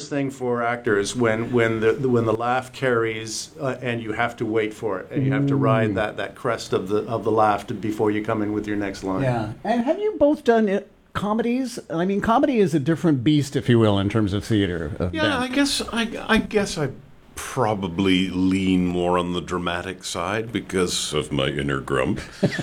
hardest thing for actors when the laugh carries and you have to wait for it and you have to ride that crest of the laugh before you come in with your next line. Yeah. And have you both done it? Comedies? I mean, comedy is a different beast, if you will, in terms of theater. Yeah, I guess I probably lean more on the dramatic side because of my inner grump.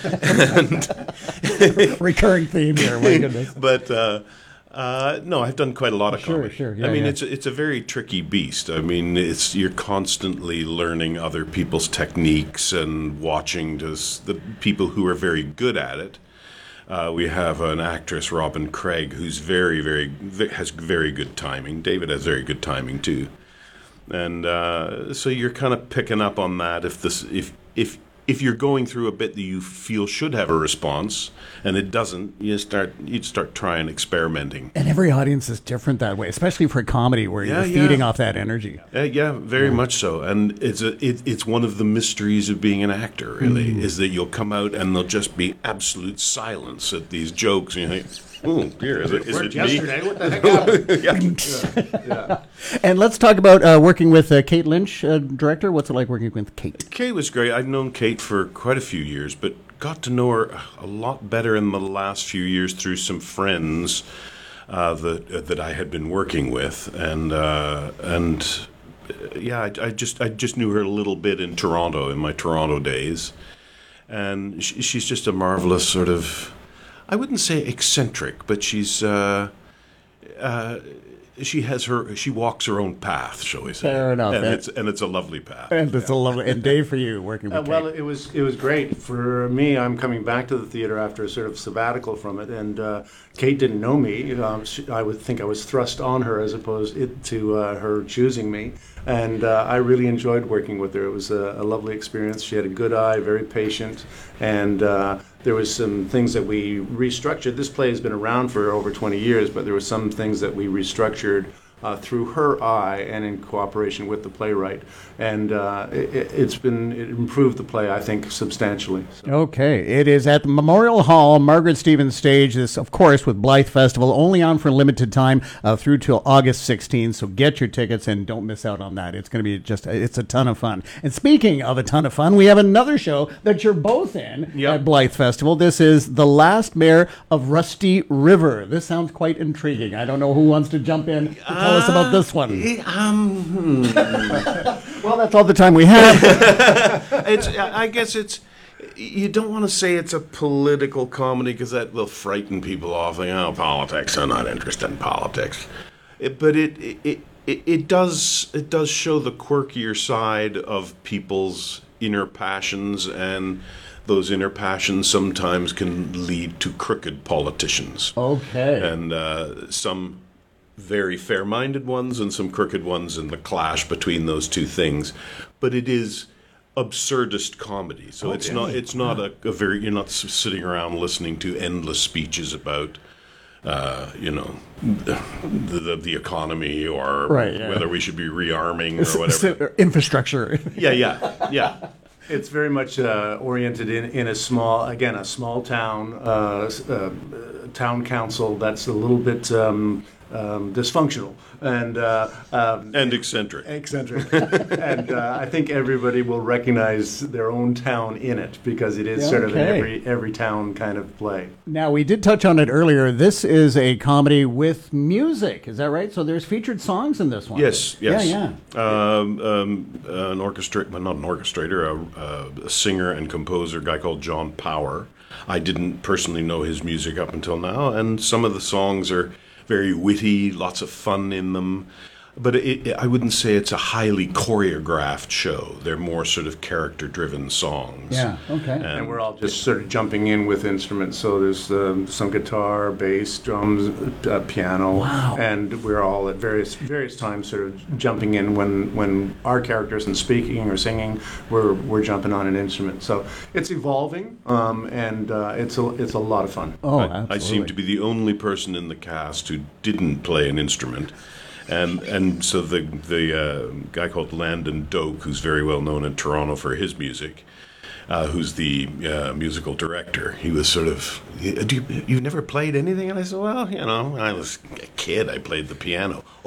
Recurring theme here, my goodness. But no, I've done quite a lot of comedy. Sure. Yeah, I mean, it's a very tricky beast. I mean, you're constantly learning other people's techniques and watching just the people who are very good at it. We have an actress, Robin Craig, who's has very good timing. David has very good timing too, and so you're kind of picking up on that. If you're going through a bit that you feel should have a response and it doesn't, you start trying experimenting. And every audience is different that way, especially for comedy where you're feeding off that energy. Very much so. And it's one of the mysteries of being an actor, really, is that you'll come out and there'll just be absolute silence at these jokes. And you think, oh, dear, is it me? Yesterday, what the heck happened? Yeah. And let's talk about working with Kate Lynch, director. What's it like working with Kate? Kate was great. I've known Kate for quite a few years, but got to know her a lot better in the last few years through some friends that I had been working with, and I just knew her a little bit in Toronto in my Toronto days, and she's just a marvelous sort of, I wouldn't say eccentric, but she's she walks her own path, shall we say? Fair enough. And it's a lovely path. And it's a lovely. And Dave, for you working with Kate. Well, it was great for me. I'm coming back to the theater after a sort of sabbatical from it, and Kate didn't know me. I would think I was thrust on her as opposed to her choosing me. And I really enjoyed working with her. It was a lovely experience. She had a good eye, very patient, and there was some things that we restructured. This play has been around for over 20 years, but there were some things that we restructured through her eye and in cooperation with the playwright. And it improved the play, I think, substantially. So. Okay. It is at the Memorial Hall, Margaret Stevens Stage. This, of course, with Blythe Festival, only on for a limited time through till August 16th. So get your tickets and don't miss out on that. It's going to be it's a ton of fun. And speaking of a ton of fun, we have another show that you're both in at Blythe Festival. This is The Last Mayor of Rusty River. This sounds quite intriguing. I don't know who wants to jump in to tell us about this one. Well, that's all the time we have. I guess you don't want to say it's a political comedy because that will frighten people off. Like, oh, politics, I'm not interested in politics. But it does show the quirkier side of people's inner passions, and those inner passions sometimes can lead to crooked politicians. Okay. And some very fair-minded ones and some crooked ones, and the clash between those two things. But it is absurdist comedy, so it's not a very, you're not sitting around listening to endless speeches about the economy or whether we should be rearming or whatever. Infrastructure. Yeah. It's very much oriented in a small town, town council that's a little bit dysfunctional and eccentric. And I think everybody will recognize their own town in it because it is sort of an every town kind of play. Now, we did touch on it earlier. This is a comedy with music. Is that right? So there's featured songs in this one. Yes. Yeah. An orchestrator, a singer and composer, a guy called John Power. I didn't personally know his music up until now, and some of the songs are very witty, lots of fun in them. But I wouldn't say it's a highly choreographed show. They're more sort of character-driven songs. Yeah, okay. And we're all just sort of jumping in with instruments. So there's some guitar, bass, drums, piano. Wow. And we're all at various times sort of jumping in when our characters isn't speaking or singing, we're jumping on an instrument. So it's evolving, and it's a lot of fun. Oh, absolutely. I seem to be the only person in the cast who didn't play an instrument. And so the guy called Landon Doak, who's very well known in Toronto for his music, who's the musical director, he was sort of, you've never played anything? And I said, well, when I was a kid, I played the piano. Oh,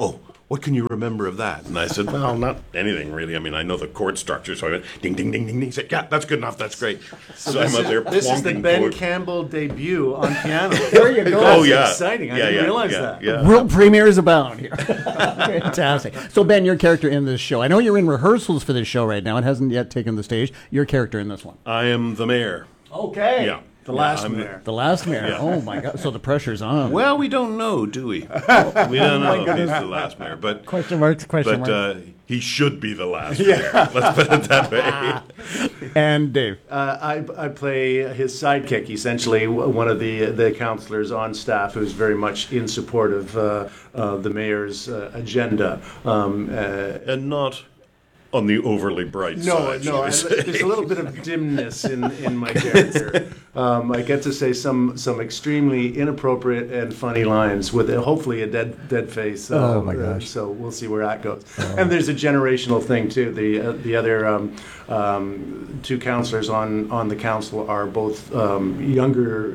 what can you remember of that? And I said, well, not anything really. I mean, I know the chord structure. So I went, ding, ding, ding, ding, ding. He said, yeah, that's good enough. That's great. So I'm out there This is the plonking Ben chord. Campbell debut on piano. There you go. That's Oh, yeah. exciting. I Yeah, didn't yeah, realize yeah, that. yeah. World premieres abound here. Fantastic. So, Ben, your character in this show. I know you're in rehearsals for this show right now. It hasn't yet taken the stage. Your character in this one. I am the mayor. Okay. Yeah. The last I'm mayor. The last mayor. Yeah. Oh, my God. So the pressure's on. Well, we don't know, do we? We don't know if he's the last mayor, but Question marks, question marks. he should be the last mayor. Let's put it that way. And Dave. I play his sidekick, essentially one of the counselors on staff who's very much in support of the mayor's agenda. And not on the overly bright side. shall we say. There's a little bit of dimness in my character. I get to say some extremely inappropriate and funny lines with hopefully a dead face. Oh, my gosh. So we'll see where that goes. And there's a generational thing too. The other two counselors on the council are both younger,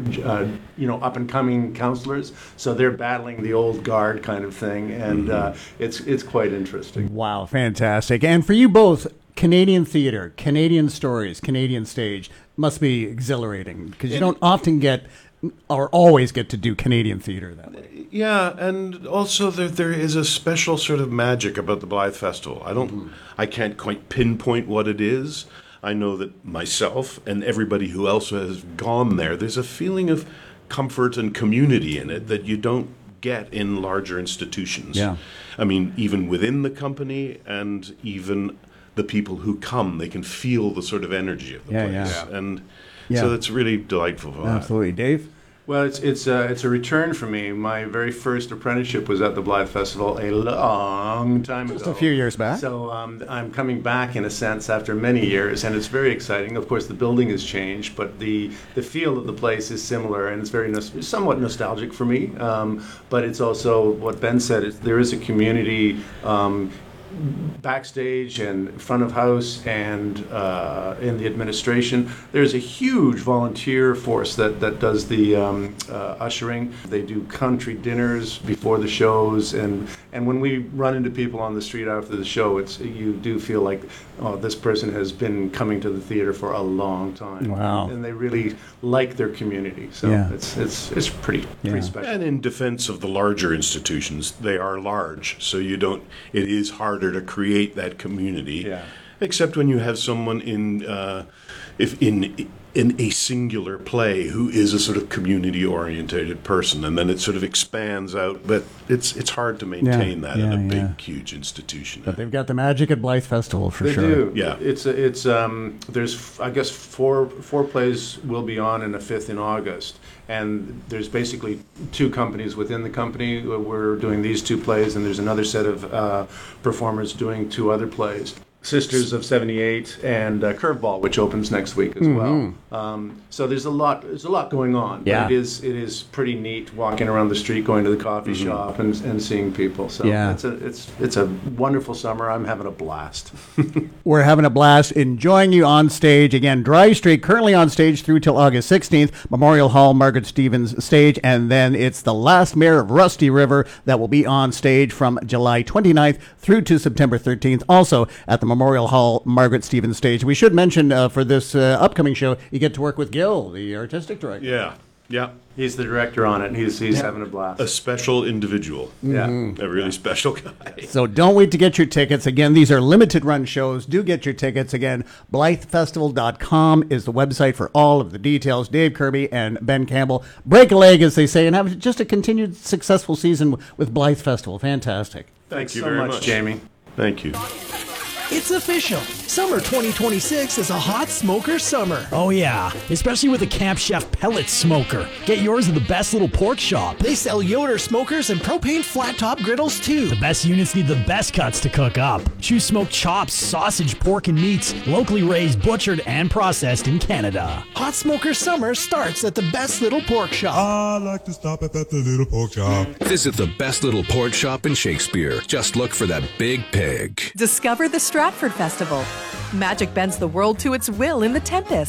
up and coming counselors. So they're battling the old guard kind of thing, and it's quite interesting. Wow, fantastic. And for you both, Canadian theater, Canadian stories, Canadian stage must be exhilarating because you don't often get or always get to do Canadian theater that way. Yeah, and also there is a special sort of magic about the Blythe Festival. I can't quite pinpoint what it is. I know that myself and everybody who else has gone there, there's a feeling of comfort and community in it that you don't get in larger institutions. Yeah. I mean, even within the company and even the people who come, they can feel the sort of energy of the Yeah, place. yeah. And Yeah. so it's really delightful for that. Absolutely. Dave? Well, it's a return for me. My very first apprenticeship was at the Blythe Festival a long time ago. Just a few years back. So I'm coming back in a sense after many years, and it's very exciting. Of course, the building has changed, but the feel of the place is similar, and it's very somewhat nostalgic for me. But it's also what Ben said. There is a community. Backstage and front of house and in the administration, there's a huge volunteer force that does the ushering. They do country dinners before the shows, and when we run into people on the street after the show, you do feel like, oh, this person has been coming to the theater for a long time. Wow. And they really like their community, so Yeah. it's pretty special. And in defense of the larger institutions, they are large, so it is harder to create that community. Yeah. Except when you have someone in a singular play who is a sort of community-orientated person, and then it sort of expands out. But it's hard to maintain that in a big, huge institution. But they've got the magic at Blythe Festival for They sure. do. Yeah. It's there's I guess four plays will be on and a fifth in August, and there's basically two companies within the company. We're doing these two plays, and there's another set of performers doing two other plays. Sisters of 78 and Curveball, which opens next week as well. So there's a lot going on. Yeah. But it is pretty neat walking around the street, going to the coffee shop and seeing people. So Yeah. it's a wonderful summer. I'm having a blast. We're having a blast enjoying you on stage. Again, Dry Street currently on stage through till August 16th, Memorial Hall, Margaret Stevens stage, and then it's The Last Mayor of Rusty River that will be on stage from July 29th through to September 13th, also at the Memorial Hall, Margaret Stevens stage. We should mention for this upcoming show, you get to work with Gil, the artistic director. Yeah. He's the director on it, and he's having a blast. A special individual. Yeah. A really special guy. So don't wait to get your tickets. Again, these are limited run shows. Do get your tickets. Again, BlytheFestival.com is the website for all of the details. Dave Kirby and Ben Campbell. Break a leg, as they say, and have just a continued successful season with Blythe Festival. Fantastic. Thanks you so very much, much. Jamie. Thank you. It's official. Summer 2026 is a hot smoker summer. Oh yeah, especially with the Camp Chef pellet smoker. Get yours at the Best Little Pork Shop. They sell Yoder smokers and propane flat top griddles too. The best units need the best cuts to cook up. Choose smoked chops, sausage, pork, and meats, locally raised, butchered, and processed in Canada. Hot smoker summer starts at the Best Little Pork Shop. I like to stop at the Little Pork Shop. Visit the Best Little Pork Shop in Shakespeare. Just look for that big pig. Discover the Stratford Festival. Magic bends the world to its will in The Tempest.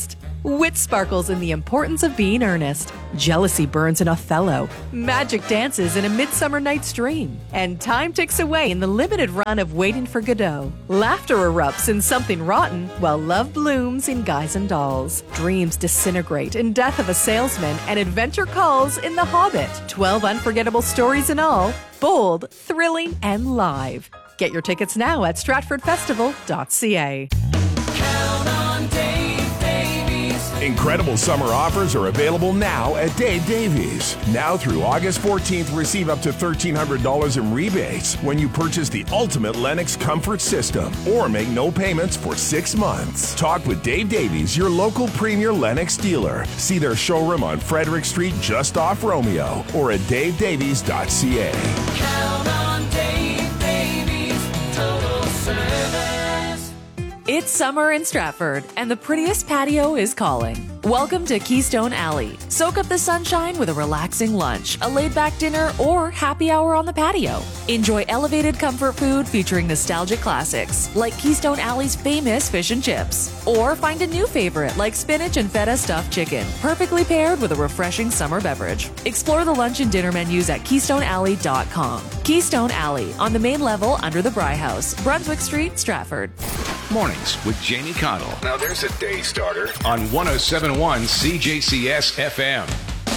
Wit sparkles in the importance of being earnest. Jealousy burns in Othello. Magic dances in A Midsummer Night's Dream. And time ticks away in the limited run of Waiting for Godot. Laughter erupts in Something Rotten, while love blooms in Guys and Dolls. Dreams disintegrate in Death of a Salesman, and adventure calls in The Hobbit. 12 unforgettable stories in all. Bold, thrilling, and live. Get your tickets now at stratfordfestival.ca. Count on Dave Davies. Incredible summer offers are available now at Dave Davies. Now through August 14th, receive up to $1,300 in rebates when you purchase the ultimate Lennox comfort system or make no payments for 6 months. Talk with Dave Davies, your local premier Lennox dealer. See their showroom on Frederick Street just off Romeo or at davedavies.ca. Count on Dave Davies, total service. It's summer in Stratford, and the prettiest patio is calling. Welcome to Keystone Alley. Soak up the sunshine with a relaxing lunch, a laid-back dinner, or happy hour on the patio. Enjoy elevated comfort food featuring nostalgic classics, like Keystone Alley's famous fish and chips. Or find a new favorite, like spinach and feta stuffed chicken, perfectly paired with a refreshing summer beverage. Explore the lunch and dinner menus at KeystoneAlley.com. Keystone Alley, on the main level under the Bry House, Brunswick Street, Stratford. Mornings with Jamie Connell. Now there's a day starter on 107.1 CJCS FM.